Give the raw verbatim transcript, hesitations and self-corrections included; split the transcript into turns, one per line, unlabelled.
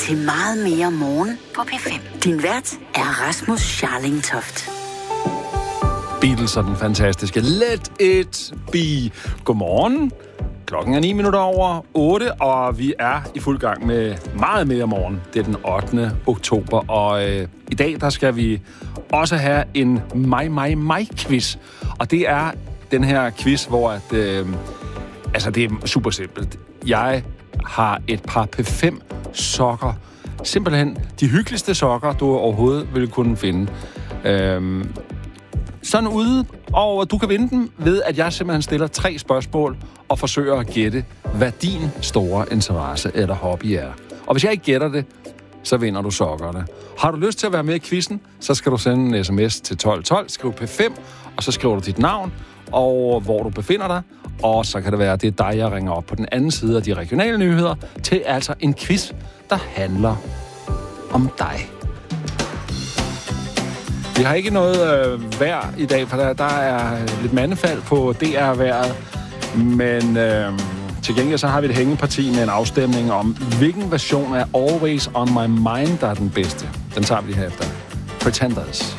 til Meget mere morgen på P fem. Din vært er Rasmus Scharling Toft.
Beatles og den fantastiske Let It Be. Godmorgen. Klokken er ni minutter over otte, og vi er i fuld gang med Meget mere morgen. Det er den ottende oktober, og øh, i dag der skal vi også have en mig, mig, mig-quiz. Og det er den her quiz, hvor at, øh, altså det er super simpelt. Jeg har et par P fem sokker. Simpelthen de hyggeligste sokker, du overhovedet vil kunne finde. Øh, sådan ude, og du kan vinde dem ved, at jeg simpelthen stiller tre spørgsmål og forsøger at gætte, hvad din store interesse eller hobby er. Og hvis jeg ikke gætter det, så vinder du sokkerne. Har du lyst til at være med i quizzen, så skal du sende en sms til tolv tolv, skriv P fem, og så skriver du dit navn, og hvor du befinder dig, og så kan det være, at det er dig, jeg ringer op på den anden side af de regionale nyheder, til altså en quiz, der handler om dig. Vi har ikke noget øh, vejr i dag, for der, der er lidt mandefald på D R-vejret, men øh, til gengæld så har vi et hængeparti med en afstemning om, hvilken version af Always On My Mind, der er den bedste. Den tager vi lige herefter. Pretenders.